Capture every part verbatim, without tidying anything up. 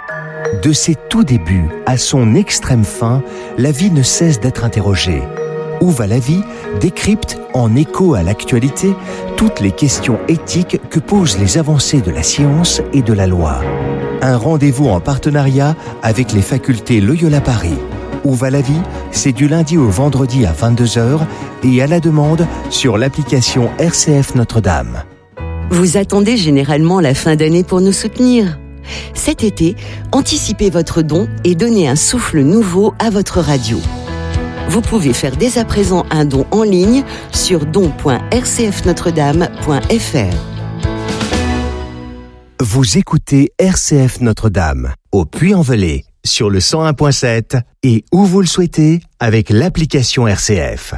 De ses tout débuts à son extrême fin, la vie ne cesse d'être interrogée. Où va la vie décrypte, en écho à l'actualité, toutes les questions éthiques que posent les avancées de la science et de la loi. Un rendez-vous en partenariat avec les facultés Loyola Paris. Où va la vie? C'est du lundi au vendredi à vingt-deux heures et à la demande sur l'application R C F Notre-Dame. Vous attendez généralement la fin d'année pour nous soutenir. Cet été, anticipez votre don et donnez un souffle nouveau à votre radio. Vous pouvez faire dès à présent un don en ligne sur don point r c f notre dame point f r. Vous écoutez R C F Notre-Dame, au Puy-en-Velay, sur le cent un point sept et où vous le souhaitez avec l'application R C F.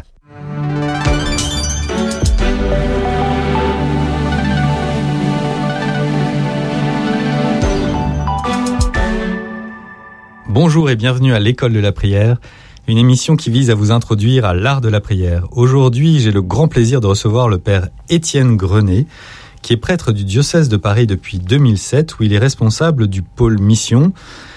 Bonjour et bienvenue à l'École de la prière, une émission qui vise à vous introduire à l'art de la prière. Aujourd'hui, j'ai le grand plaisir de recevoir le père Étienne Grenet, qui est prêtre du diocèse de Paris depuis deux mille sept, où il est responsable du pôle mission.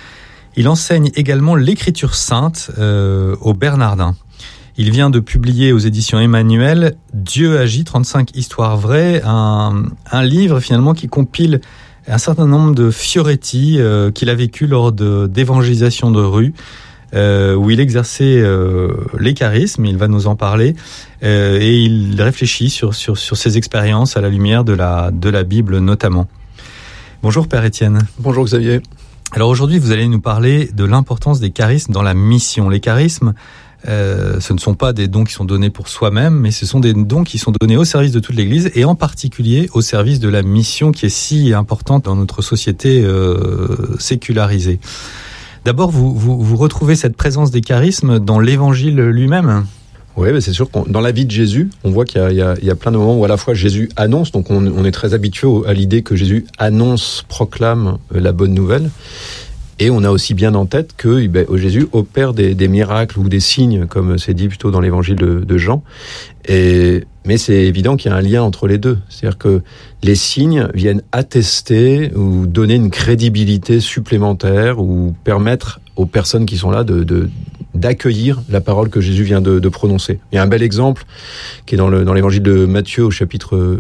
Il enseigne également l'écriture sainte euh, aux Bernardins. Il vient de publier aux éditions Emmanuel « Dieu agit, trente-cinq histoires vraies », un, un livre finalement qui compile un certain nombre de fioretti euh, qu'il a vécu lors de, d'évangélisation de rue, euh, où il exerçait euh, les charismes, il va nous en parler, euh, et il réfléchit sur, sur, sur ses expériences à la lumière de la, de la Bible notamment. Bonjour Père Étienne. Bonjour Xavier. Alors aujourd'hui, vous allez nous parler de l'importance des charismes dans la mission. Les charismes, Euh, ce ne sont pas des dons qui sont donnés pour soi-même, mais ce sont des dons qui sont donnés au service de toute l'Église et en particulier au service de la mission qui est si importante dans notre société euh, sécularisée. D'abord, vous, vous, vous retrouvez cette présence des charismes dans l'Évangile lui-même ? Oui, mais c'est sûr que dans la vie de Jésus, on voit qu'il y a, il y a, il y a plein de moments où à la fois Jésus annonce, donc on, on est très habitué à l'idée que Jésus annonce, proclame la bonne nouvelle. Et on a aussi bien en tête que ben, Jésus opère des, des miracles ou des signes, comme c'est dit plutôt dans l'évangile de, de Jean. Et, mais c'est évident qu'il y a un lien entre les deux. C'est-à-dire que les signes viennent attester ou donner une crédibilité supplémentaire ou permettre aux personnes qui sont là de, de d'accueillir la parole que Jésus vient de, de prononcer. Il y a un bel exemple qui est dans, le, dans l'évangile de Matthieu au chapitre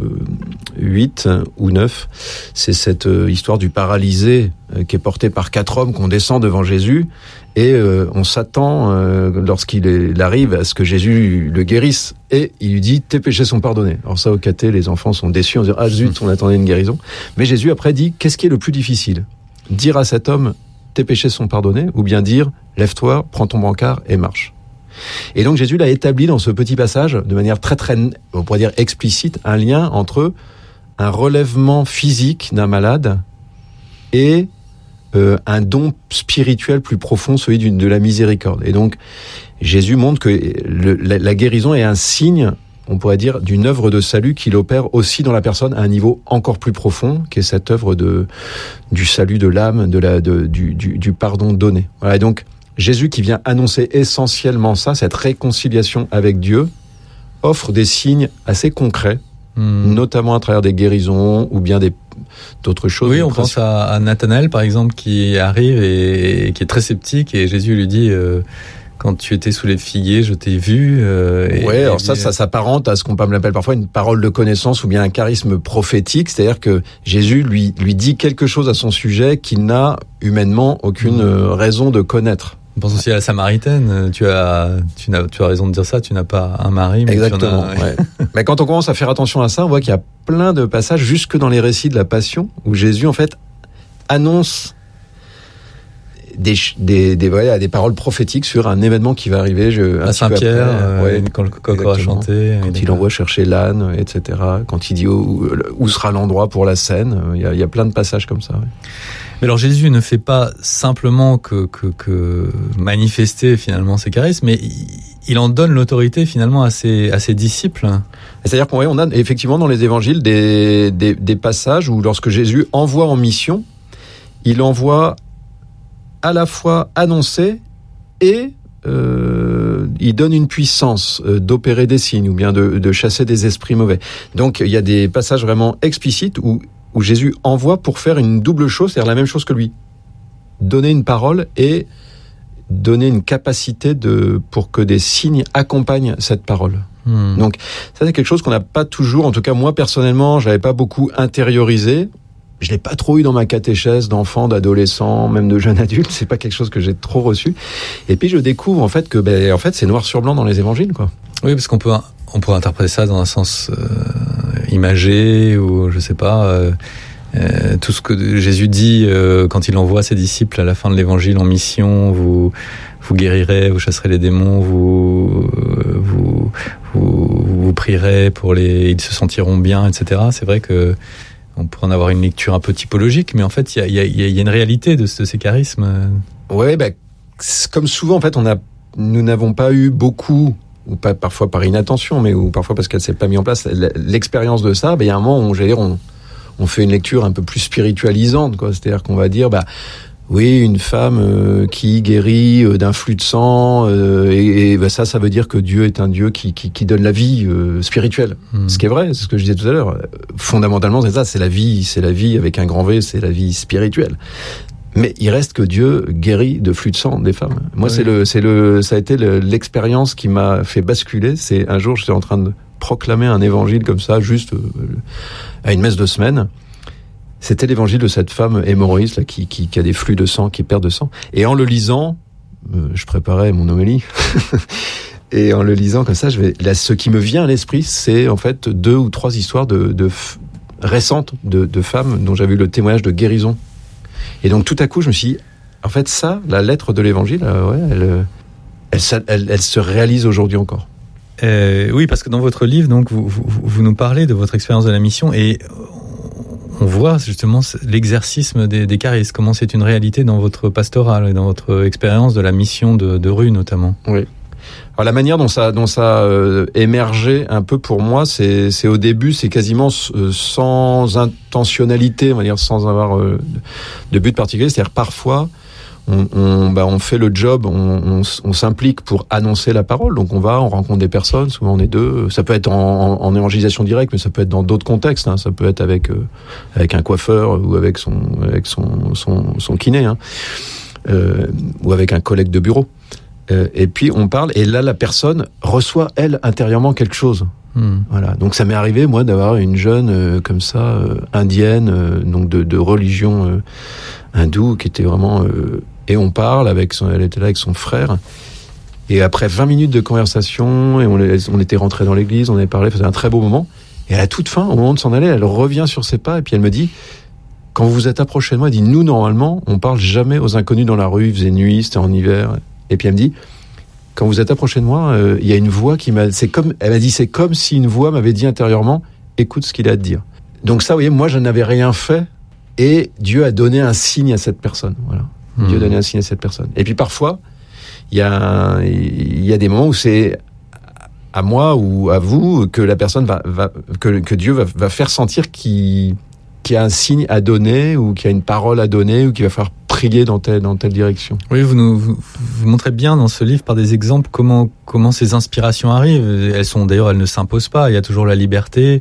huit ou neuf. C'est cette euh, histoire du paralysé euh, qui est porté par quatre hommes qu'on descend devant Jésus et euh, on s'attend euh, lorsqu'il est, il arrive à ce que Jésus le guérisse et il lui dit « tes péchés sont pardonnés ». Alors ça au caté, les enfants sont déçus, on se dit « ah zut, on attendait une guérison ». Mais Jésus après dit « qu'est-ce qui est le plus difficile ? Dire à cet homme tes péchés sont pardonnés, ou bien dire « lève-toi, prends ton brancard et marche ». Et donc Jésus l'a établi dans ce petit passage, de manière très très, on pourrait dire explicite, un lien entre un relèvement physique d'un malade et euh, un don spirituel plus profond, celui d'une, de la miséricorde. Et donc Jésus montre que le, la, la guérison est un signe, on pourrait dire, d'une œuvre de salut qu'il opère aussi dans la personne à un niveau encore plus profond, qui est cette œuvre de, du salut de l'âme, de la, de, du, du, du pardon donné. Voilà, et donc, Jésus qui vient annoncer essentiellement ça, cette réconciliation avec Dieu, offre des signes assez concrets, mmh. notamment à travers des guérisons ou bien des, d'autres choses. Oui, on pense à, à Nathanaël, par exemple, qui arrive et, et qui est très sceptique, et Jésus lui dit... Euh, quand tu étais sous les figuiers, je t'ai vu. Euh, et, ouais, alors et, ça, ça s'apparente à ce qu'on appelle parfois une parole de connaissance ou bien un charisme prophétique, c'est-à-dire que Jésus lui lui dit quelque chose à son sujet qu'il n'a humainement aucune mmh. raison de connaître. On pense aussi à la Samaritaine. Tu as, tu n'as, tu as raison de dire ça. Tu n'as pas un mari, mais exactement. tu en as... ouais. Mais quand on commence à faire attention à ça, on voit qu'il y a plein de passages jusque dans les récits de la Passion où Jésus en fait annonce Des, des, des, voilà, des paroles prophétiques sur un événement qui va arriver. Je, à Saint-Pierre, euh, ouais, quand le coq aura chanté. Quand il envoie chercher l'âne, et cetera. Quand il dit où, où sera l'endroit pour la scène. Il y a, il y a plein de passages comme ça. Ouais. Mais alors Jésus ne fait pas simplement que, que, que manifester finalement ses charismes, mais il en donne l'autorité finalement à ses, à ses disciples. C'est-à-dire qu'on on a effectivement dans les évangiles des, des, des passages où lorsque Jésus envoie en mission, il envoie à la fois annoncer et euh, il donne une puissance euh, d'opérer des signes ou bien de, de chasser des esprits mauvais. Donc il y a des passages vraiment explicites où, où Jésus envoie pour faire une double chose, c'est-à-dire la même chose que lui. donner une parole et donner une capacité de pour que des signes accompagnent cette parole. Mmh. Donc ça c'est quelque chose qu'on n'a pas toujours, en tout cas moi personnellement, je l'avais pas beaucoup intériorisé. Je l'ai pas trop eu dans ma catéchèse d'enfants, d'adolescents, même de jeunes adultes. C'est pas quelque chose que j'ai trop reçu. Et puis je découvre en fait que, ben, en fait, c'est noir sur blanc dans les évangiles, quoi. Oui, parce qu'on peut, on pourrait interpréter ça dans un sens euh, imagé ou je sais pas. Euh, euh, tout ce que Jésus dit euh, quand il envoie ses disciples à la fin de l'évangile en mission, vous, vous guérirez, vous chasserez les démons, vous, vous, vous, vous prierez pour les, ils se sentiront bien, et cetera. C'est vrai que on pourrait en avoir une lecture un peu typologique, mais en fait, il y a, y, a, y a une réalité de, de ces charismes. Oui, bah, comme souvent, en fait, on a, nous n'avons pas eu beaucoup, ou pas parfois par inattention, mais ou parfois parce qu'elle s'est pas mis en place, l'expérience de ça. Bah, il y a un moment où, j'allais dire, on, on fait une lecture un peu plus spiritualisante, quoi. C'est-à-dire qu'on va dire, bah, oui, une femme euh, qui guérit euh, d'un flux de sang, euh, et, et bah, ça, ça veut dire que Dieu est un Dieu qui, qui, qui donne la vie euh, spirituelle. Mmh. Ce qui est vrai, c'est ce que je disais tout à l'heure. Fondamentalement, c'est ça, c'est la vie, c'est la vie avec un grand V, c'est la vie spirituelle. Mais il reste que Dieu guérit de flux de sang des femmes. Moi, oui. c'est le, c'est le, ça a été le, l'expérience qui m'a fait basculer. C'est un jour, j'étais en train de proclamer un évangile comme ça, juste euh, à une messe de semaine. C'était l'évangile de cette femme hémorroïste là, qui, qui, qui a des flux de sang, qui perd de sang. Et en le lisant, euh, je préparais mon homélie, et en le lisant comme ça, je vais, là, ce qui me vient à l'esprit, c'est en fait deux ou trois histoires de, de f... récentes de, de femmes dont j'avais eu le témoignage de guérison. Et donc tout à coup, je me suis dit, en fait ça, la lettre de l'évangile, euh, ouais, elle, elle, elle, elle se réalise aujourd'hui encore. Euh, oui, parce que dans votre livre, donc vous, vous, vous nous parlez de votre expérience de la mission et on voit justement l'exercice des, des charismes, comment c'est une réalité dans votre pastoral et dans votre expérience de la mission de, de rue notamment. Oui. Alors la manière dont ça, dont ça euh, émergeait un peu pour moi, c'est, c'est au début, c'est quasiment euh, sans intentionnalité, on va dire, sans avoir euh, de but particulier. C'est-à-dire parfois, on, on, bah, on fait le job, on, on, on s'implique pour annoncer la parole. Donc on va, on rencontre des personnes, souvent on est deux. Ça peut être en, en, en évangélisation directe, mais ça peut être dans d'autres contextes. Hein. Ça peut être avec euh, avec un coiffeur ou avec son avec son son, son kiné, hein. euh, ou avec un collègue de bureau. Euh, et puis on parle, et là la personne reçoit elle intérieurement quelque chose. Mmh. Voilà. Donc ça m'est arrivé moi d'avoir une jeune euh, comme ça euh, indienne, euh, donc de, de religion euh, hindoue, qui était vraiment euh, et on parle avec son, elle était là avec son frère. Et après vingt minutes de conversation, et on, on était rentrés dans l'église, on avait parlé, c'était un très beau moment. Et à la toute fin, au moment de s'en aller, elle revient sur ses pas et puis elle me dit, quand vous vous êtes approché de moi, elle dit, nous normalement, on parle jamais aux inconnus dans la rue, il faisait nuit, c'était en hiver. Et puis elle me dit, quand vous êtes approché de moi, euh, il y a une voix qui m'a, c'est comme, elle m'a dit, c'est comme si une voix m'avait dit intérieurement, écoute ce qu'il a à te dire. Donc ça, vous voyez, moi, je n'avais rien fait, et Dieu a donné un signe à cette personne. Voilà. Mmh. Dieu a donné un signe à cette personne. Et puis parfois, il y a, il y a des moments où c'est à moi ou à vous que la personne va, va que, que Dieu va, va faire sentir qu'il, qu'il y a un signe à donner, ou qu'il y a une parole à donner, ou qu'il va falloir prier dans telle, dans telle direction. Oui, vous nous vous, vous montrez bien dans ce livre par des exemples comment, comment ces inspirations arrivent. Elles sont, d'ailleurs, elles ne s'imposent pas. Il y a toujours la liberté.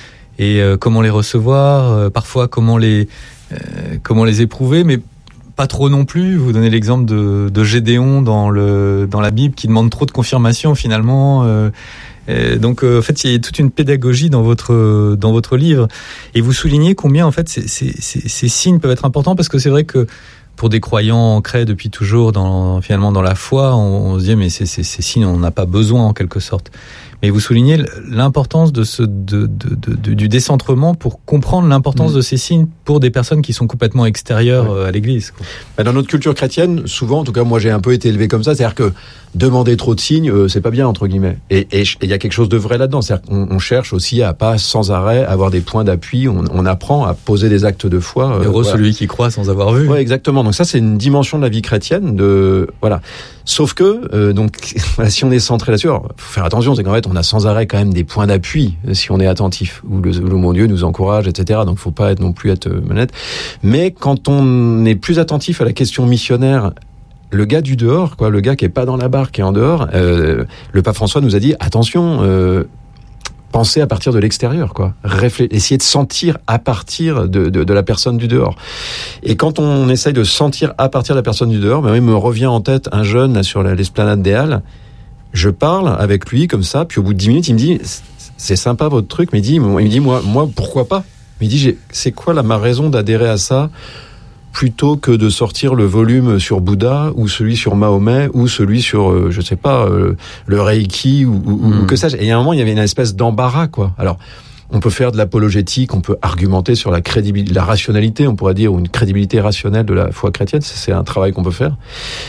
Et euh, comment les recevoir, euh, parfois comment les, euh, comment les éprouver, mais pas trop non plus. Vous donnez l'exemple de, de Gédéon dans, le, dans la Bible qui demande trop de confirmation finalement. Euh, et donc euh, en fait il y a toute une pédagogie dans votre, dans votre livre. Et vous soulignez combien en fait ces, ces, ces, ces signes peuvent être importants, parce que c'est vrai que pour des croyants ancrés depuis toujours dans, finalement dans la foi, on, on se dit mais ces, ces, ces signes on n'a pas besoin en quelque sorte. Mais vous soulignez l'importance de ce, de, de, de, de, du décentrement pour comprendre l'importance mmh. de ces signes pour des personnes qui sont complètement extérieures ouais. à l'Église. Quoi. Dans notre culture chrétienne, souvent, en tout cas moi j'ai un peu été élevé comme ça, c'est-à-dire que demander trop de signes, euh, c'est pas bien entre guillemets. Et il y a quelque chose de vrai là-dedans, c'est-à-dire qu'on on cherche aussi à pas sans arrêt avoir des points d'appui, on, on apprend à poser des actes de foi. Euh, Heureux voilà. celui qui croit sans avoir vu. Ouais, exactement. Donc ça c'est une dimension de la vie chrétienne. De voilà. Sauf que euh, donc si on est centré là-dessus, alors, faut faire attention, c'est qu'en fait on a sans arrêt quand même des points d'appui si on est attentif, où le, le mon Dieu nous encourage, et cetera. Donc faut pas être non plus être malhonnête. Mais quand on est plus attentif à la question missionnaire, le gars du dehors, quoi, le gars qui est pas dans la barque, qui est en dehors, euh, le pape François nous a dit attention, euh, penser à partir de l'extérieur, quoi. Réflé- essayer de sentir à partir de, de, de la personne du dehors. Et quand on essaye de sentir à partir de la personne du dehors, ben, il me revient en tête un jeune là, sur l'esplanade des Halles. Je parle avec lui comme ça, puis au bout de dix minutes, il me dit « c'est sympa votre truc », mais il, dit, il me dit « moi, moi pourquoi pas ?» Il me dit « c'est quoi là, ma raison d'adhérer à ça ?» plutôt que de sortir le volume sur Bouddha ou celui sur Mahomet ou celui sur euh, je sais pas euh, le Reiki ou, ou, mmh. ou que sais-je. Et il y a un moment il y avait une espèce d'embarras, quoi. Alors on peut faire de l'apologétique, on peut argumenter sur la crédibilité, la rationalité, on pourrait dire, ou une crédibilité rationnelle de la foi chrétienne. C'est un travail qu'on peut faire.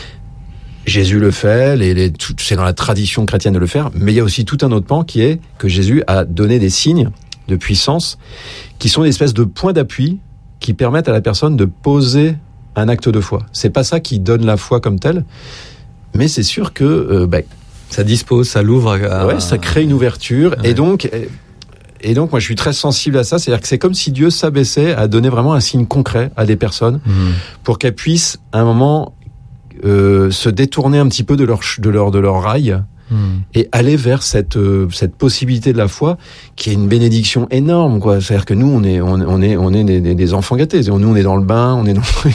Jésus le fait, les, les, tout, c'est dans la tradition chrétienne de le faire, mais il y a aussi tout un autre pan qui est que Jésus a donné des signes de puissance qui sont des espèces de points d'appui qui permettent à la personne de poser un acte de foi. C'est pas ça qui donne la foi comme telle, mais c'est sûr que euh, bah, ça dispose, ça l'ouvre. À... Ouais, ça crée une ouverture, ouais. et donc et donc moi je suis très sensible à ça. C'est-à-dire que c'est comme si Dieu s'abaissait à donner vraiment un signe concret à des personnes mmh. pour qu'elles puissent à un moment euh, se détourner un petit peu de leur de leur de leur rail. Mmh. Et aller vers cette euh, cette possibilité de la foi qui est une bénédiction énorme, quoi. C'est-à-dire que nous on est on, on est on est des, des, des enfants gâtés. Nous on est dans le bain, on est dans le truc.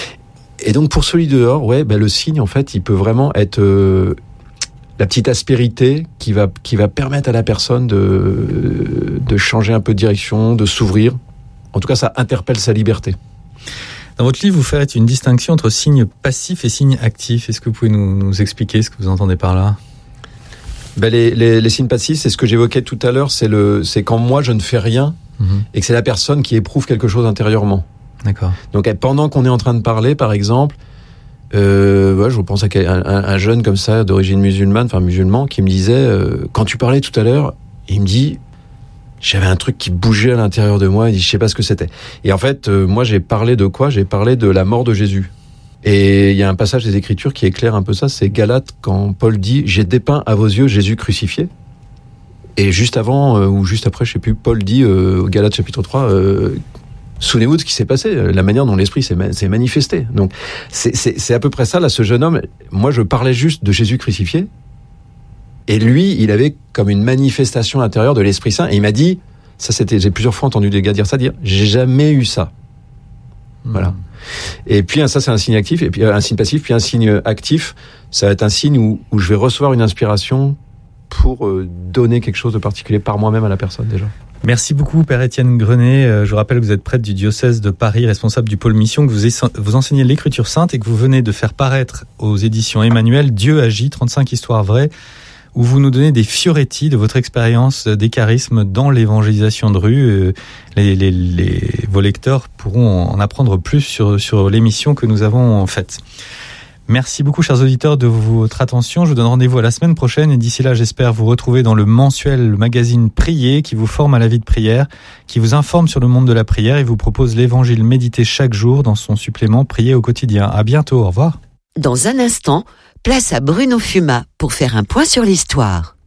Et donc pour celui dehors, ouais, ben le signe en fait, il peut vraiment être euh, la petite aspérité qui va qui va permettre à la personne de de changer un peu de direction, de s'ouvrir. En tout cas, ça interpelle sa liberté. Dans votre livre, vous faites une distinction entre signe passif et signe actif. Est-ce que vous pouvez nous, nous expliquer ce que vous entendez par là ? Ben les, les, les signes passifs, c'est ce que j'évoquais tout à l'heure, c'est, le, c'est quand moi je ne fais rien mmh. et que c'est la personne qui éprouve quelque chose intérieurement. D'accord. Donc pendant qu'on est en train de parler, par exemple, euh, ouais, je repense à un, un, un jeune comme ça, d'origine musulmane, enfin musulman, qui me disait, euh, quand tu parlais tout à l'heure, il me dit, j'avais un truc qui bougeait à l'intérieur de moi, il dit, je sais pas ce que c'était. Et en fait, euh, moi j'ai parlé de quoi ? J'ai parlé de la mort de Jésus. Et il y a un passage des Écritures qui éclaire un peu ça, c'est Galates, quand Paul dit « J'ai dépeint à vos yeux Jésus crucifié ». Et juste avant, euh, ou juste après, je sais plus, Paul dit, euh, Galates chapitre trois, euh, « Souvenez-vous de ce qui s'est passé, la manière dont l'Esprit s'est, ma- s'est manifesté ». Donc c'est, c'est, c'est à peu près ça, là, ce jeune homme. Moi, je parlais juste de Jésus crucifié, et lui, il avait comme une manifestation intérieure de l'Esprit Saint, et il m'a dit, ça c'était, j'ai plusieurs fois entendu des gars dire ça, dire « J'ai jamais eu ça ». Mmh. Voilà. Et puis ça c'est un signe actif, et puis un signe passif, puis un signe actif, ça va être un signe où, où je vais recevoir une inspiration pour euh, donner quelque chose de particulier par moi-même à la personne déjà. Merci beaucoup Père Étienne Grenet. Je vous rappelle que vous êtes prêtre du diocèse de Paris, responsable du pôle mission, que vous, vous enseignez l'écriture sainte et que vous venez de faire paraître aux éditions Emmanuel Dieu agit, trente-cinq histoires vraies, où vous nous donnez des fioretti de votre expérience des charismes dans l'évangélisation de rue. Les, les, les, vos lecteurs pourront en apprendre plus sur, sur l'émission que nous avons faite. Merci beaucoup, chers auditeurs, de votre attention. Je vous donne rendez-vous à la semaine prochaine et d'ici là, j'espère vous retrouver dans le mensuel magazine Prier qui vous forme à la vie de prière, qui vous informe sur le monde de la prière et vous propose l'évangile médité chaque jour dans son supplément Prier au quotidien. À bientôt, au revoir. Dans un instant, place à Bruno Fuma pour faire un point sur l'histoire.